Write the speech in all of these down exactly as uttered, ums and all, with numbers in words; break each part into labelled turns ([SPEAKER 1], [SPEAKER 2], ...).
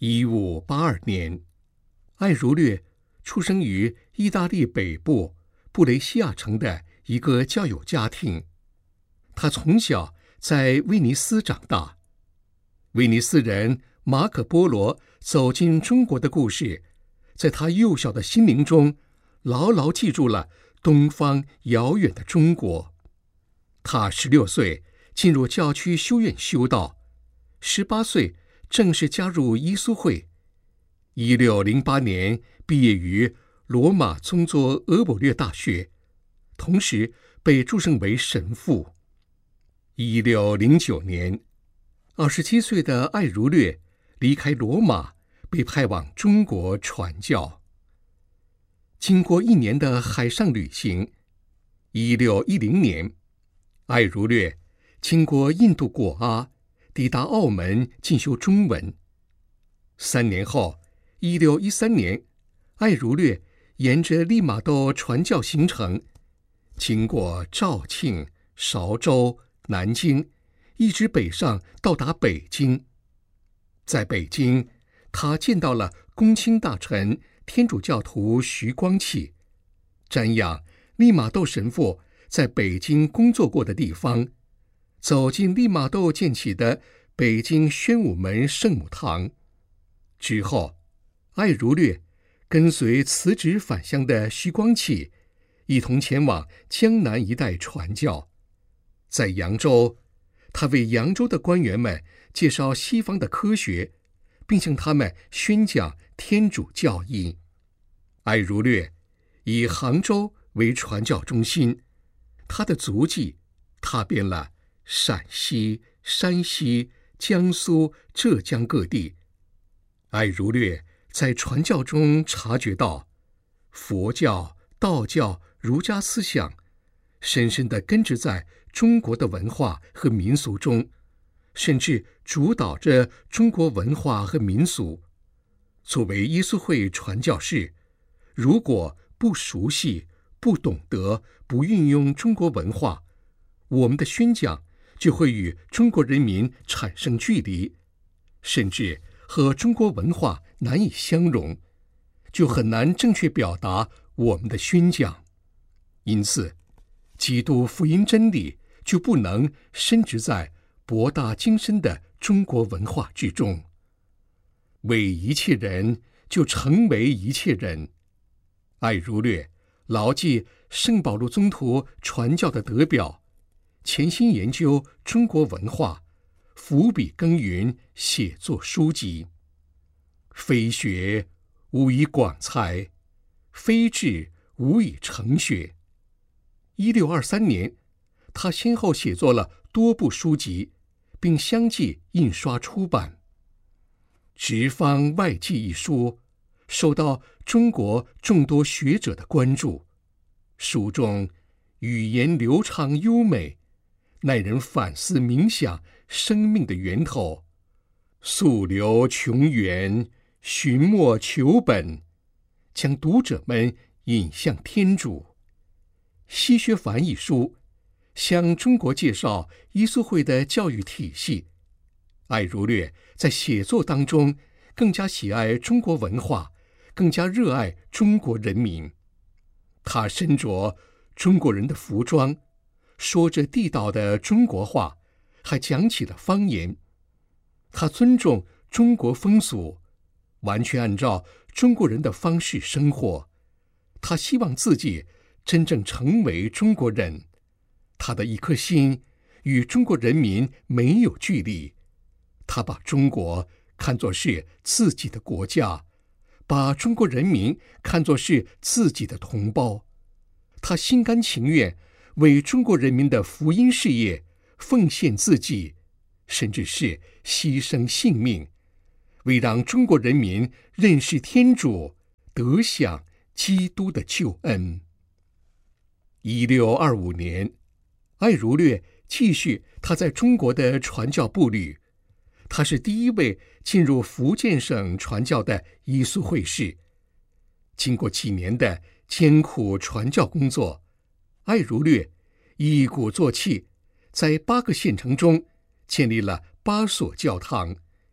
[SPEAKER 1] 一五八二年，艾如略出生于意大利北部布雷西亚城的一个教友家庭。他从小在威尼斯长大。威尼斯人马可·波罗走进中国的故事，在他幼小的心灵中牢牢记住了东方遥远的中国。他十六岁进入教区修院修道，十八岁正式加入伊苏会。一六零八年毕业于罗马宗座俄伯略大学，同时被祝圣为神父。一六零九年，二十七岁的艾如略离开罗马，被派往中国传教。经过一年的海上旅行，一六一零年，艾如略经过印度果阿，抵达澳门进修中文。三年后，一六一三年，艾如略沿着利玛窦传教行程，经过肇庆、韶州、南京，一直北上到达北京。在北京，他见到了公卿大臣天主教徒徐光启，瞻仰利玛窦神父在北京工作过的地方，走进利玛窦建起的北京宣武门圣母堂。之后，艾如略跟随辞职返乡的徐光启一同前往江南一带传教。在扬州，他为扬州的官员们介绍西方的科学，并向他们宣讲天主教义。艾如略以杭州为传教中心，他的足迹踏遍了陕西、山西、江苏、浙江各地。艾如略在传教中察觉到，佛教、道教、儒家思想深深地根植在中国的文化和民俗中，甚至主导着中国文化和民俗。作为伊苏会传教士，如果不熟悉、不懂得、不运用中国文化，我们的宣讲就会与中国人民产生距离，甚至和中国文化难以相容，就很难正确表达我们的宣讲。因此，基督福音真理就不能深植在博大精深的中国文化之中。为一切人，就成为一切人。艾如略牢记圣保禄宗徒传教的德表，潜心研究中国文化，伏笔耕耘，写作书籍。非学无以广才，非志无以成学。一六二三年，他先后写作了多部书籍，并相继印刷出版。《直方外记》一书受到中国众多学者的关注，书中语言流畅优美，耐人反思冥想生命的源头，溯流穷源，寻末求本，将读者们引向天主。西学凡一书向中国介绍伊苏会的教育体系。艾如略在写作当中更加喜爱中国文化，更加热爱中国人民。他身着中国人的服装，说着地道的中国话，还讲起了方言。他尊重中国风俗，完全按照中国人的方式生活。他希望自己真正成为中国人，他的一颗心与中国人民没有距离。他把中国看作是自己的国家，把中国人民看作是自己的同胞。他心甘情愿为中国人民的福音事业奉献自己，甚至是牺牲性命，为让中国人民认识天主，得享基督的救恩。一六二五年，艾如略继续他在中国的传教步履。他是第一位进入福建省传教的伊苏会士。经过几年的艰苦传教工作，艾如略一鼓作气，在八个县城中建立了八所教堂，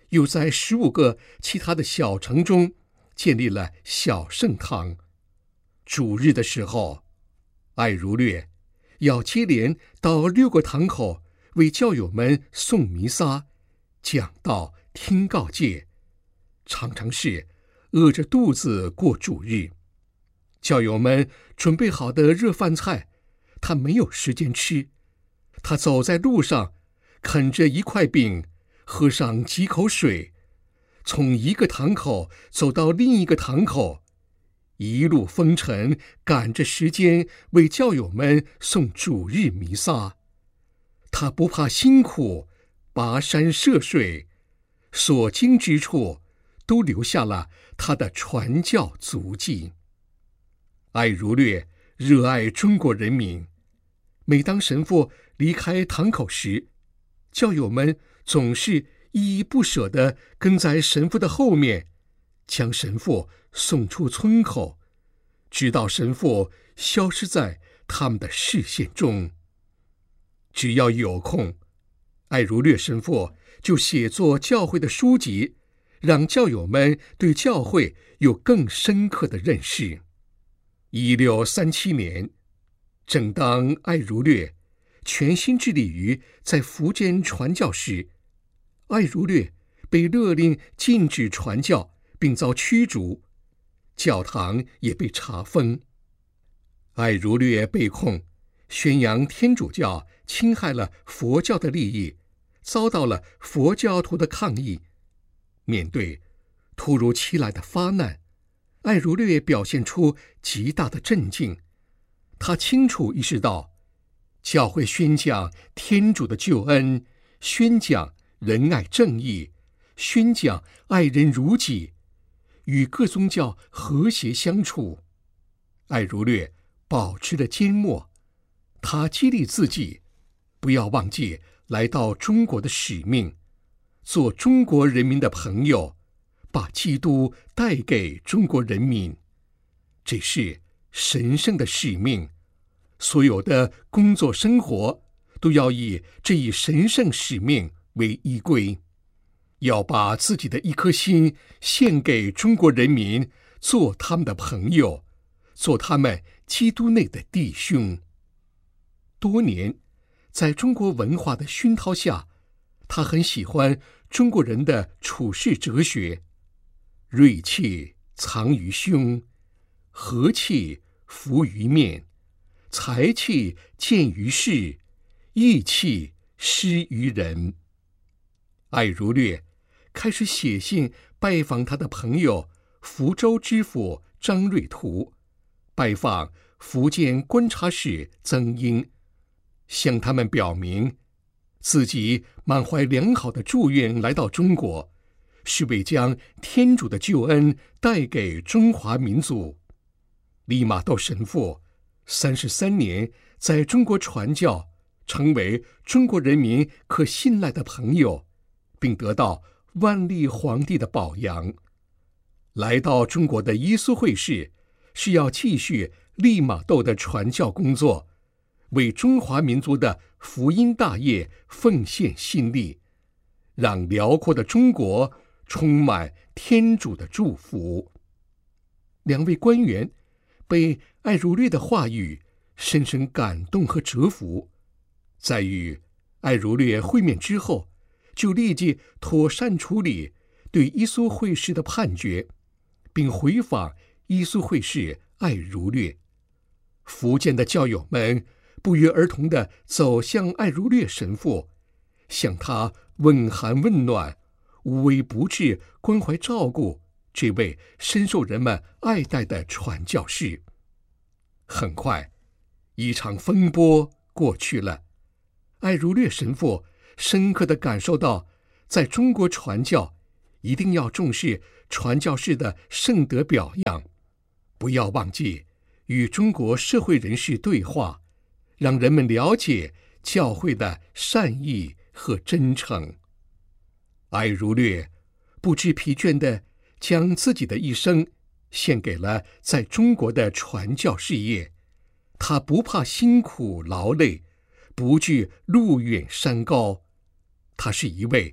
[SPEAKER 1] 又在十五个其他的小城中建立了小圣堂。主日的时候，艾如略要接连到六个堂口为教友们诵弥撒、讲道、听告诫，常常是饿着肚子过主日。教友们准备好的热饭菜，他没有时间吃。他走在路上，啃着一块饼，喝上几口水，从一个堂口走到另一个堂口，一路风尘，赶着时间为教友们诵主日弥撒。他不怕辛苦，跋山涉水，所经之处都留下了他的传教足迹。艾如略热爱中国人民，每当神父离开堂口时，教友们总是依依不舍地跟在神父的后面，将神父送出村口，直到神父消失在他们的视线中。只要有空，艾如略神父就写作教会的书籍，让教友们对教会有更深刻的认识。一六三七年，正当艾如略全心致力于在福建传教时，艾如略被勒令禁止传教，并遭驱逐，教堂也被查封。艾如略被控宣扬天主教侵害了佛教的利益，遭到了佛教徒的抗议。面对突如其来的发难，艾如略表现出极大的镇静。他清楚意识到，教会宣讲天主的救恩，宣讲仁爱正义，宣讲爱人如己，与各宗教和谐相处。艾如略保持了缄默，他激励自己不要忘记来到中国的使命，做中国人民的朋友，把基督带给中国人民。这是神圣的使命，所有的工作生活都要以这一神圣使命为依归，要把自己的一颗心献给中国人民，做他们的朋友，做他们基督内的弟兄。多年在中国文化的熏陶下，他很喜欢中国人的处世哲学：锐气藏于胸，和气浮于面，才气见于世，义气施于人。艾如略开始写信拜访他的朋友福州知府张瑞图，拜访福建观察使曾英，向他们表明自己满怀良好的祝愿来到中国，是为将天主的救恩带给中华民族。利玛窦神父三十三年在中国传教，成为中国人民可信赖的朋友，并得到万历皇帝的保养。来到中国的耶稣会士是要继续利玛窦的传教工作，为中华民族的福音大业奉献心力，让辽阔的中国充满天主的祝福。两位官员被艾如略的话语深深感动和折服，在与艾如略会面之后，就立即妥善处理对耶稣会士的判决，并回访耶稣会士艾如略。福建的教友们不约而同地走向艾如略神父，向他问寒问暖，无微不至关怀照顾这位深受人们爱戴的传教士。很快，一场风波过去了，艾如略神父深刻地感受到，在中国传教一定要重视传教士的圣德表扬，不要忘记与中国社会人士对话，让人们了解教会的善意和真诚。艾如略不知疲倦地将自己的一生献给了在中国的传教事业，他不怕辛苦劳累，不惧路远山高。他是一位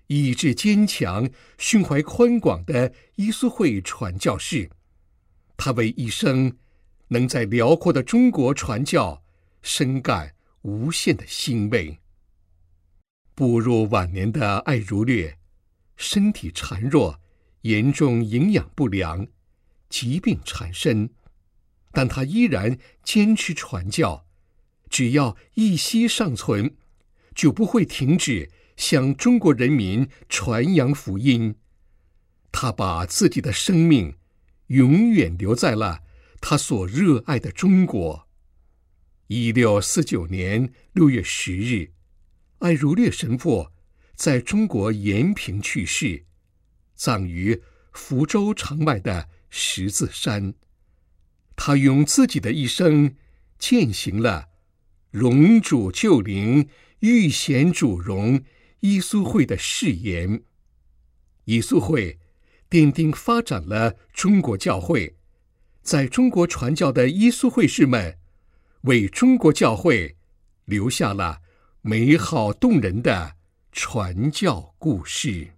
[SPEAKER 1] 意志坚强、胸怀宽广的伊苏会传教士，他为一生能在辽阔的中国传教深感无限的欣慰。步入晚年的艾如略，身体孱弱，严重营养不良，疾病缠身，但他依然坚持传教，只要一息尚存，就不会停止向中国人民传扬福音。他把自己的生命永远留在了他所热爱的中国。一六四九年六月十日，艾如略神父在中国延平去世，葬于福州城外的十字山。他用自己的一生践行了荣主救灵，欲显主荣伊苏会的誓言。伊苏会奠定发展了中国教会，在中国传教的伊苏会士们为中国教会留下了美好动人的传教故事。